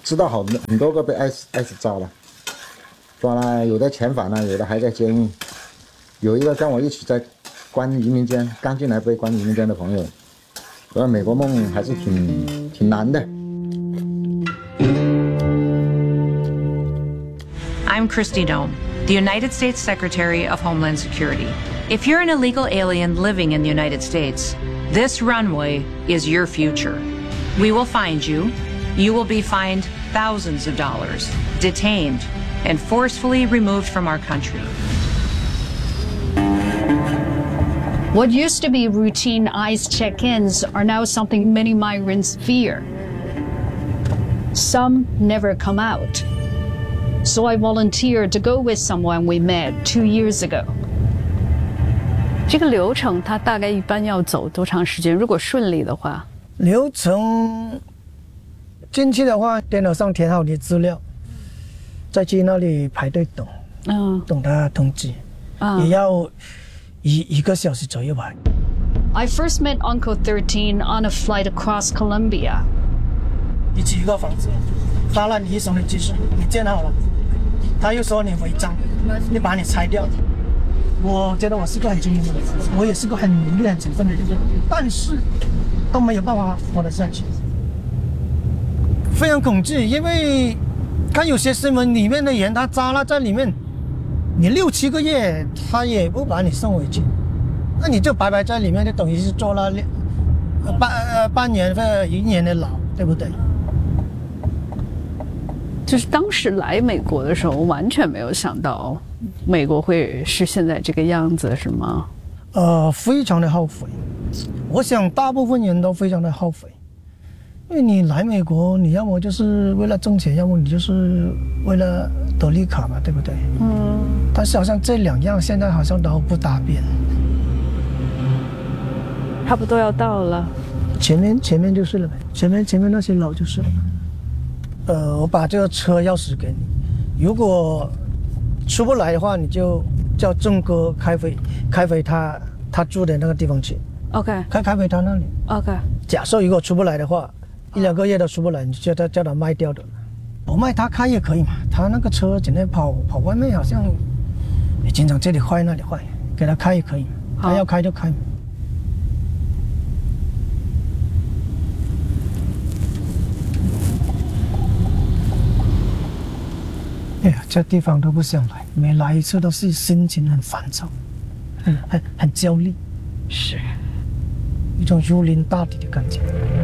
知道很多个被ICE抓了，抓了，有的遣返了，有的还在监狱。有一个跟我一起在关移民监，刚进来被关移民监的朋友，说美国梦还是挺难的。 I'm Kristi Noem, the United States Secretary of Homeland Security. If you're an illegal alien living in the United States, this runway is your future. We will find you. You will be fined thousands of dollars, detained, and forcefully removed from our country. What used to be routine ICE check-ins are now something many migrants fear. Some never come out. So I volunteered to go with someone we met 2 years ago. 这个流程它大概一般要走多长时间？如果顺利的话， 流程进去的话，电脑上填好你的资料，再去那里排队等，等他通知，也要1个小时左右吧。 I first met Uncle 13 on a flight across Colombia. 你去一个房子，发了你一手的技术，你建好了，他又说你违章，你把你拆掉。我觉得我是个很精明的人，我也是个很努力、很勤奋的人，但是都没有办法活得下去，非常恐惧，因为看有些新闻里面的人，他扎了在里面，你6、7个月，他也不把你送回去，那你就白白在里面，就等于是坐了半年或者1年的牢，对不对？ 就是当时来美国的时候，完全没有想到美国会是现在这个样子，是吗？ 非常的后悔。我想大部分人都非常的后悔，因为你来美国，你要么就是为了挣钱，要么你就是为了得绿卡嘛，对不对？但是好像这2样现在好像都不搭边。 差不多要到了， 前面就是了呗，前面那些楼就是了。我把这个车钥匙给你，如果出不来的话，你就叫郑哥开回他住的那个地方去。 OK， 开回他那里。 OK。 假设如果出不来的话，1、2个月都出不来，你就叫他卖掉的。我卖他开也可以嘛，他那个车整天跑外面，好像也经常这里坏那里坏，给他开也可以，他要开就开。哎呀，这地方都不想来，每来一次都是心情很烦躁，很焦虑， 是一种如临大敌的感觉。